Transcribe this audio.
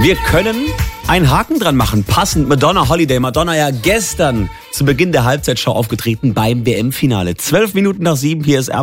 Wir können einen Haken dran machen. Passend Madonna Holiday. Madonna ja gestern zu Beginn der Halbzeitshow aufgetreten beim WM-Finale. 12 Minuten nach 7, hier ist